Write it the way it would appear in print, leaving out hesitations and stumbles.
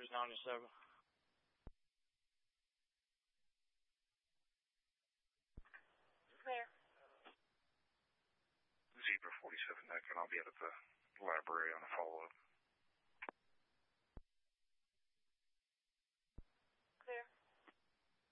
Cruise 97. There. Zebra 47, I'll be at the library on a follow-up.